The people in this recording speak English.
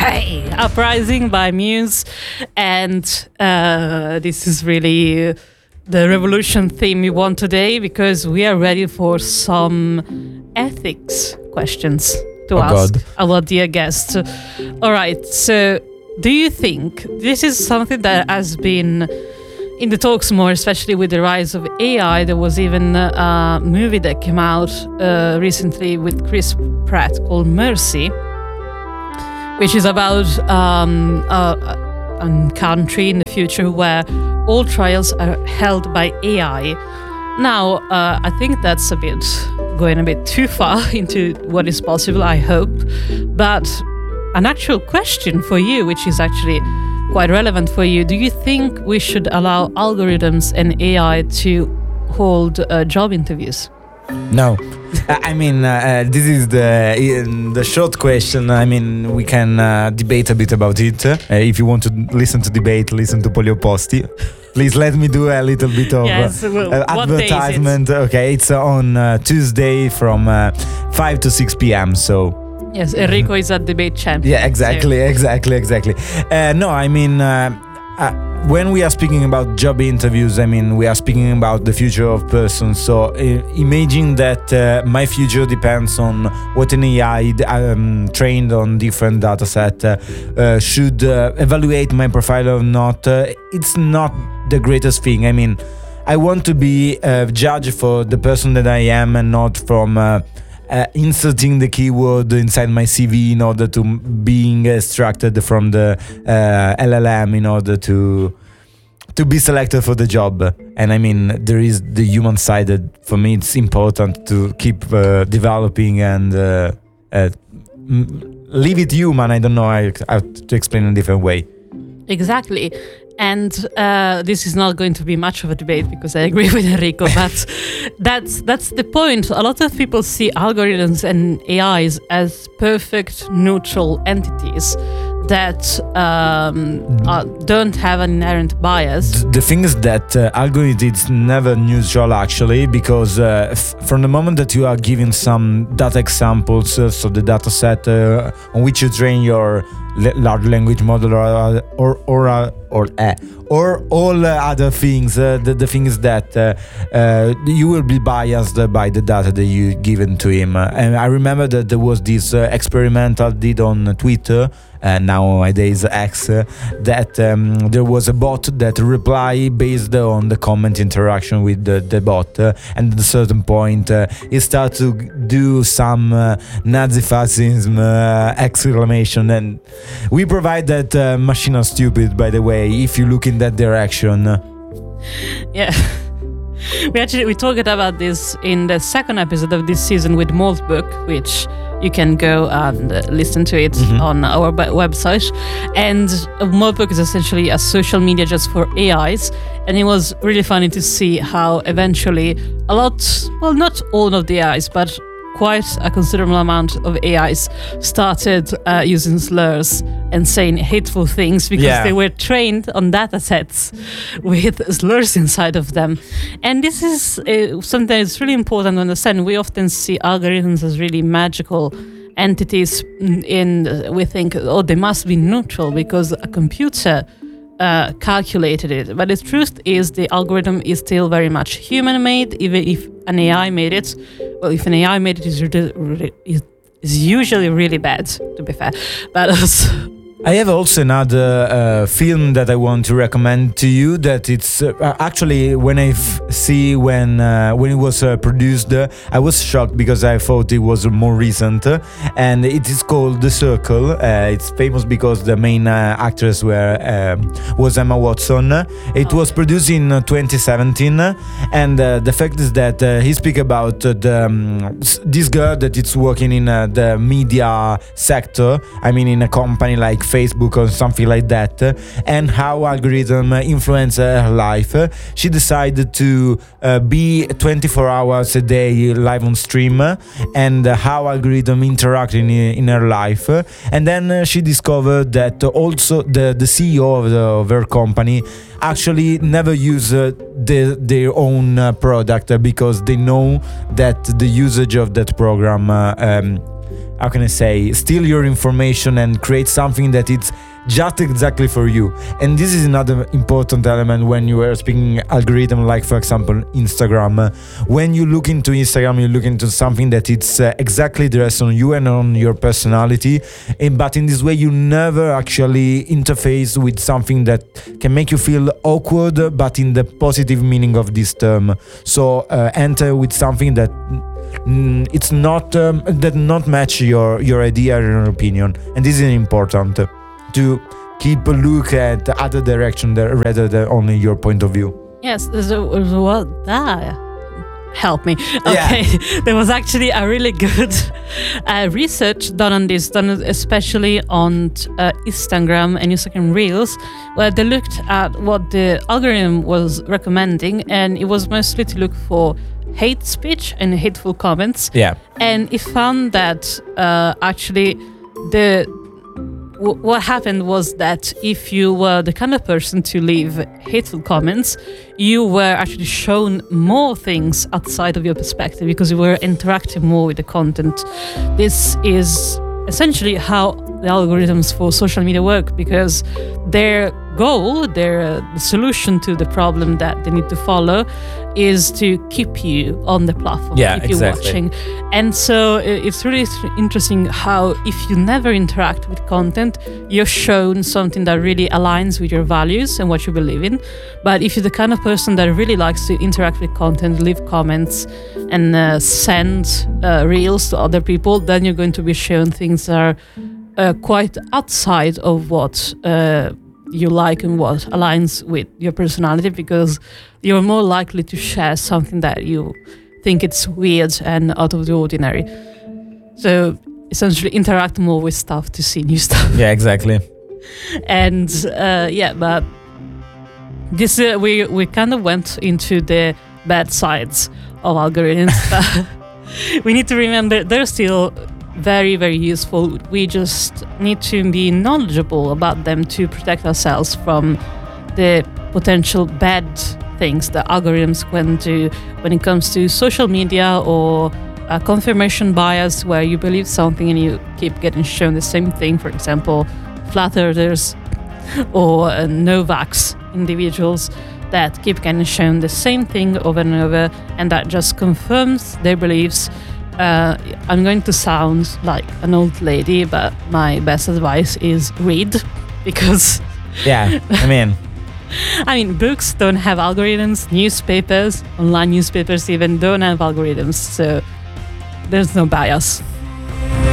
Hey, Uprising by Muse. And this is really the revolution theme we want today because we are ready for some ethics questions to ask our dear guest. All right, so do you think this is something that has been in the talks more, especially with the rise of AI? There was even a movie that came out recently with Chris Pratt called Mercy, which is about a country in the future where all trials are held by AI. Now, I think that's going a bit too far into what is possible, I hope. But an actual question for you, which is actually quite relevant for you. Do you think we should allow algorithms and AI to hold job interviews? No. I mean, this is the short question. I mean, we can debate a bit about it. If you want to listen to debate, listen to Polio Posti. Please let me do a little bit of advertisement. Okay, it's on Tuesday from 5 to 6 p.m. So. Yes, Enrico is a debate champion. Yeah, exactly. No, I mean, when we are speaking about job interviews, I mean, we are speaking about the future of persons. So imagine that my future depends on what an AI trained on different data set should evaluate my profile or not. It's not the greatest thing. I mean, I want to be judged for the person that I am and not from inserting the keyword inside my CV in order to being extracted from the LLM in order to be selected for the job. And I mean, there is the human side that for me it's important to keep developing and leave it human. I don't know how to explain in a different way. Exactly. And this is not going to be much of a debate because I agree with Enrico, but that's the point. A lot of people see algorithms and AIs as perfect neutral entities that don't have an inherent bias. The thing is that algorithms never neutral actually, because from the moment that you are giving some data examples, so the data set on which you train your large language model or all other things, the thing is that you will be biased by the data that you given to him. And I remember that there was this experimental did on Twitter, nowadays X, that there was a bot that reply based on the comment interaction with the bot, and at a certain point it started to do some Nazi fascism exclamation, and we provide that machine are stupid, by the way, if you look in that direction. Yeah. We talked about this in the second episode of this season with Moltbook, which you can go and listen to it on our website. And Moltbook is essentially a social media just for AIs. And it was really funny to see how eventually not all of the AIs, but quite a considerable amount of AIs started using slurs and saying hateful things because they were trained on data sets with slurs inside of them. And this is something that's really important to understand. We often see algorithms as really magical entities, we think, they must be neutral because a computer calculated it. But the truth is the algorithm is still very much human-made, even if an AI made it. Well, if an AI made it, it's usually really bad, to be fair. But I have also another film that I want to recommend to you. That it's actually when I see when it was produced, I was shocked because I thought it was more recent, and it is called The Circle. It's famous because the main actress was Emma Watson. It was produced in 2017, and the fact is that he speaks about this girl that is working in the media sector. I mean, in a company like Facebook or something like that, and how algorithm influence her life. She decided to be 24 hours a day live on stream, and how algorithm interact in her life. And then she discovered that also the CEO of her company actually never use their own product because they know that the usage of that program how can I say, steal your information and create something that it's just exactly for you. And this is another important element when you are speaking algorithm, like for example Instagram. When you look into Instagram, you look into something that it's exactly dressed on you and on your personality, but in this way you never actually interface with something that can make you feel awkward, but in the positive meaning of this term. So enter with something that it's not that not match your idea or your opinion, and this is important to keep a look at the other direction rather than only your point of view. Yes, help me. Okay, yeah. There was actually a really good research done on this, done especially on Instagram and Instagram Reels, where they looked at what the algorithm was recommending, and it was mostly to look for hate speech and hateful comments. Yeah, and it found that actually what happened was that if you were the kind of person to leave hateful comments, you were actually shown more things outside of your perspective because you were interacting more with the content. This is essentially how the algorithms for social media work, because their goal, the solution to the problem that they need to follow is to keep you on the platform, keep you watching. And so it's really interesting how if you never interact with content, you're shown something that really aligns with your values and what you believe in. But if you're the kind of person that really likes to interact with content, leave comments and send reels to other people, then you're going to be shown things that are quite outside of what you like and what aligns with your personality, because you're more likely to share something that you think it's weird and out of the ordinary. So essentially interact more with stuff to see new stuff. Yeah, exactly. And but this we kind of went into the bad sides of algorithms. But we need to remember they're still very, very useful. We just need to be knowledgeable about them to protect ourselves from the potential bad things that algorithms can do when it comes to social media, or confirmation bias, where you believe something and you keep getting shown the same thing. For example, flat earthers or no-vax individuals that keep getting shown the same thing over and over, and that just confirms their beliefs. I'm going to sound like an old lady, but my best advice is read, because I mean, books don't have algorithms, newspapers, online newspapers even don't have algorithms, so there's no bias.